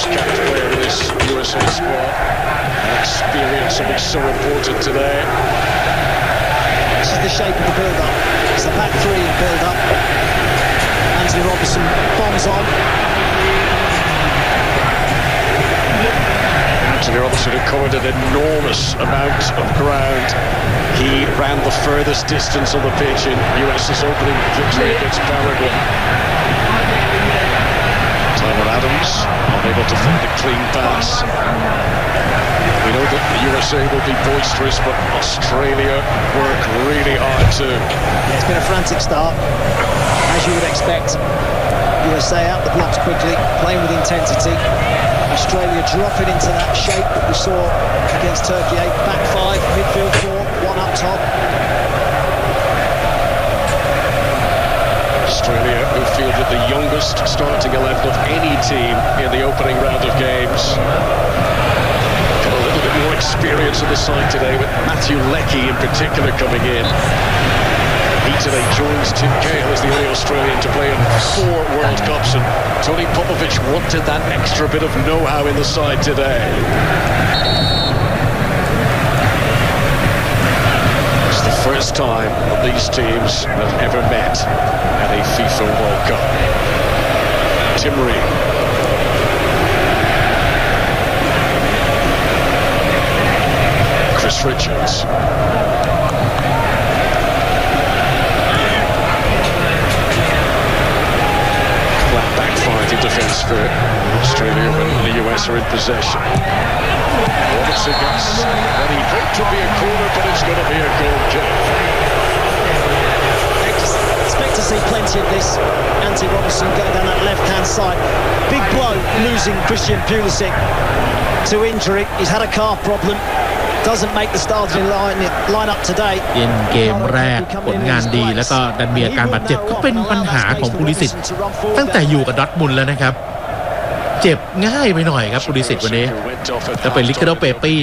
capped player in this USA squad. Experience will be so important today. This is the shape of the build-up. It's the back three build-up. Anthony Robinson bombs on. Anthony Robinson had covered an enormous amount of ground. He ran the furthest distance on the pitch in US's opening victory against Paraguay. Tyler Adams unable to find a clean pass. We know that the USA will be boisterous, but Australia work really hard too. Yeah, it's been a frantic start, as you would expect. USA out the blocks quickly, playing with intensity. Australia dropping into that shape that we saw against Turkey. 8 back 5, midfield 4, 1 up top. Australia, who fielded the youngest starting 11 of any team in the opening round of games. Got a little bit more experience on the side today, with Matthew Leckie in particular coming in. He today joins Tim Cahill as the only Australian to play in 4 World Cups, and Tony Popovic wanted that extra bit of know-how in the side today. It's the first time that these teams have ever met at a FIFA World Cup. Tim Ream. Chris Richards. Defence for Australia when the US are in possession. Robinson gets what he hoped to be a corner, but it's going to be a goal kick. Expect to see plenty of this. Anthony Robinson going down that left-hand side. Big blow, losing Christian Pulisic to injury. He's had a calf problem. Doesn't make the starting line up today. เกมแรกผลงานดีแล้วก็ดันมีอาการบาดเจ็บก็เป็นปัญหาของพูลิสิตตั้งแต่อยู่กับดอร์ทมุนด์แล้วนะครับเจ็บง่ายไปหน่อยครับพูลิสิตวันนี้จะเป็นลิคาร์โด เปปี้